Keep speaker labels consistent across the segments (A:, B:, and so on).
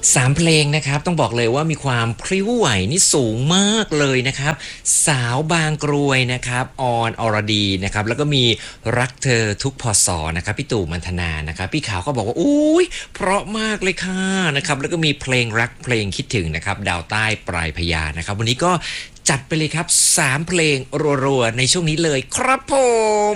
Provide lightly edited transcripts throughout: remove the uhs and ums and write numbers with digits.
A: 3เพลงนะครับต้องบอกเลยว่ามีความพริ้วไหวนี่สูงมากเลยนะครับสาวบางกรวยนะครับออนอรดีนะครับแล้วก็มีรักเธอทุกพศนะครับพี่ตู่มันธนานะครับพี่ขาวก็บอกว่าอุ้ยเพราะมากเลยค่ะนะครับแล้วก็มีเพลงรักเพลงคิดถึงนะครับดาวใต้ปลายพญานะครับวันนี้ก็จัดไปเลยครับ3เพลงรัวๆในช่วงนี้เลยครับผม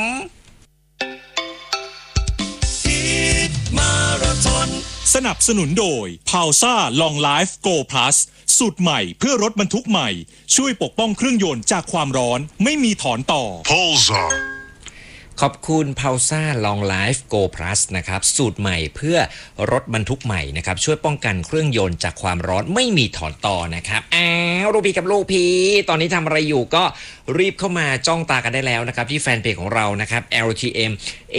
B: สนับสนุนโดย p a u s a Long Life Go Plus สูตรใหม่เพื่อรถบรรทุกใหม่ช่วยปกป้องเครื่องยนต์จากความร้อนไม่มีถอนต่อ
C: Pulsar
A: ขอบคุณ p a u s a Long Life Go Plus นะครับสูตรใหม่เพื่อรถบรรทุกใหม่นะครับช่วยป้องกันเครื่องยนต์จากความร้อนไม่มีถอนต่อนะครับลูกพี่กับลูกพี่ตอนนี้ทำอะไรอยู่ก็รีบเข้ามาจ้องตากันได้แล้วนะครับที่แฟนเพจของเรานะครับ LTM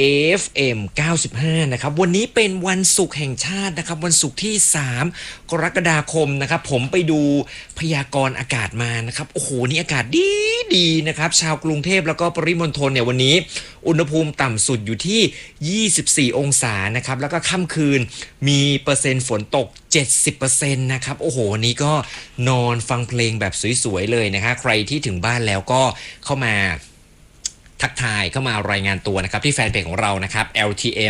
A: FM 95นะครับวันนี้เป็นวันศุกร์แห่งชาตินะครับวันศุกร์ที่3กรกฎาคมนะครับผมไปดูพยากรณ์อากาศมานะครับโอ้โหนี่อากาศดีนะครับชาวกรุงเทพแล้วก็ปริมณฑลเนี่ยวันนี้อุณหภูมิต่ำสุดอยู่ที่24องศานะครับแล้วก็ค่ำคืนมีเปอร์เซ็นต์ฝนตก70%นะครับโอ้โหนี้ก็นอนฟังเพลงแบบสวยๆเลยนะคะใครที่ถึงบ้านแล้วก็เข้ามาทักทายเข้ามารายงานตัวนะครับที่แฟนเพจของเรานะครับ LTM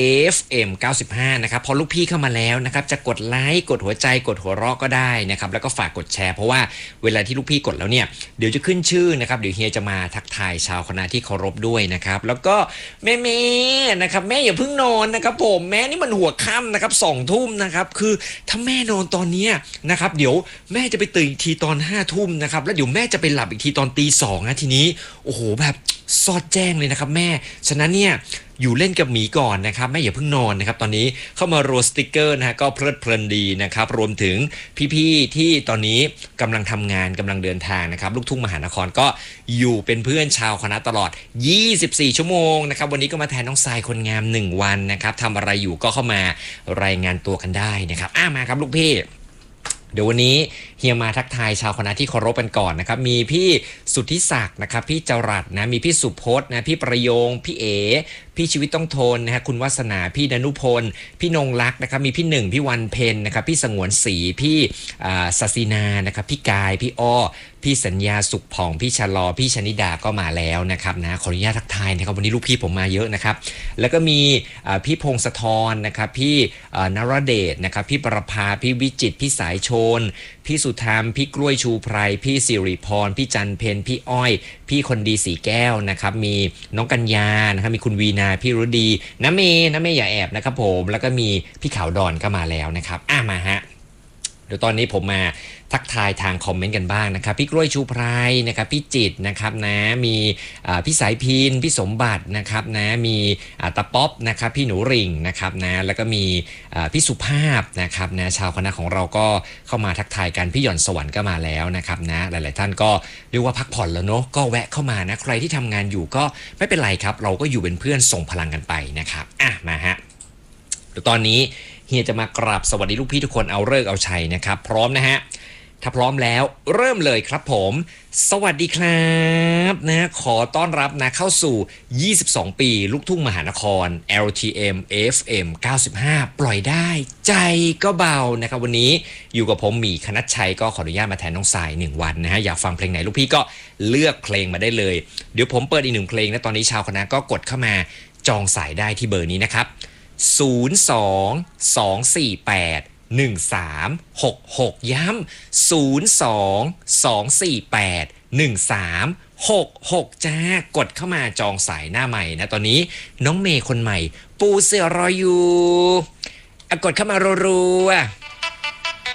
A: FM 95นะครับพอลูกพี่เข้ามาแล้วนะครับจะกดไลค์กดหัวใจกดหัวเราะก็ได้นะครับแล้วก็ฝากกดแชร์เพราะว่าเวลาที่ลูกพี่กดแล้วเนี่ยเดี๋ยวจะขึ้นชื่อนะครับเดี๋ยวเฮียจะมาทักทายชาวคณะที่เคารพด้วยนะครับแล้วก็แม่นะครับแม่อย่าเพิ่งนอนนะครับผมแม่นี่มันหัวค่ำนะครับ2 ทุ่มนะครับคือถ้าแม่นอนตอนนี้นะครับเดี๋ยวแม่จะไปตื่นอีกทีตอน5 ทุ่มนะครับแล้วเดี๋ยวแม่จะไปหลับอีกทีตอนตี 2นะทีนี้โอ้โหแบบซอดแจ้งเลยนะครับแม่ฉะนั้นเนี่ยอยู่เล่นกับหมีก่อนนะครับแม่อย่าเพิ่งนอนนะครับตอนนี้เข้ามารัวสติกเกอร์นะฮะก็เพลิดเพลินดีนะครับรวมถึงพี่ๆที่ตอนนี้กำลังทำงานกำลังเดินทางนะครับลูกทุ่งมหานครก็อยู่เป็นเพื่อนชาวคณะตลอด24 ชั่วโมงนะครับวันนี้ก็มาแทนน้องทรายคนงาม1 วันนะครับทำอะไรอยู่ก็เข้ามารายงานตัวกันได้นะครับมาครับลูกพี่เดี๋ยววันนี้เฮียมาทักทายชาวคณะที่เคารพกันก่อนนะครับมีพี่สุทธิศักดิ์นะครับพี่จรัสนะมีพี่สุพจน์นะพี่ประโยงพี่เอพี่ชีวิตต้องทนนะฮะคุณวัฒนาพี่ดนุพลพี่นงลักษ์นะครับมีพี่หนึ่งพี่วันเพ็ญนะครับพี่สงวนศรีพี่ศศินานะครับพี่กายพี่อ้อพี่สัญญาสุขผ่องพี่ชะลอพี่ชนิดาก็มาแล้วนะครับนะขออนุญาตทักทายนะครับวันนี้ลูกพี่ผมมาเยอะนะครับแล้วก็มีพี่พงศธรนะครับพี่นรเดชนะครับพี่ประภาพี่วิจิตรพี่สายชนพี่สุธรรมพี่กล้วยชูไพรพี่สิริพรพี่จันเพนพี่อ้อยพี่คนดีสีแก้วนะครับมีน้องกัญญานะครับมีคุณวีนาพี่รุดีน้าเมย์อย่าแอบนะครับผมแล้วก็มีพี่ขาวดอนก็มาแล้วนะครับมาฮะเดี๋ยวตอนนี้ผมมาทักทายทางคอมเมนต์กันบ้างนะครับพี่กล้วยชูไพรนะครับพี่จิตนะครับนะมีพี่สายพินพี่สมบัตินะครับนะมีตาป๊อปนะครับพี่หนูริ่งนะครับนะแล้วก็มีพี่สุภาพนะครับนะชาวคณะของเราก็เข้ามาทักทายกันพี่หย่อนสวรรค์ก็มาแล้วนะครับนะหลายๆท่านก็เรียกว่าพักผ่อนแล้วเนาะก็แวะเข้ามานะใครที่ทำงานอยู่ก็ไม่เป็นไรครับเราก็อยู่เป็นเพื่อนส่งพลังกันไปนะครับมาฮะเดี๋ยวตอนนี้เฮียจะมากราบสวัสดีลูกพี่ทุกคนเอาเลิกเอาชัยนะครับพร้อมนะฮะถ้าพร้อมแล้วเริ่มเลยครับผมสวัสดีครับนะขอต้อนรับนะเข้าสู่22 ปีลูกทุ่งมหานคร LTM FM 95ปล่อยได้ใจก็เบานะครับวันนี้อยู่กับผมหมีคณัชชัยก็ขออนุญาตมาแทนน้องสาย1 วันนะฮะอยากฟังเพลงไหนลูกพี่ก็เลือกเพลงมาได้เลยเดี๋ยวผมเปิดอีก1 เพลงนะตอนนี้ชาวคณะก็กดเข้ามาจองสายได้ที่เบอร์นี้นะครับ02-248 1366ย้ำ02-248 1366จ้ากดเข้ามาจองสายหน้าใหม่นะตอนนี้น้องเมย์คนใหม่ปูเสือรออยู่กดเข้ามารัวๆ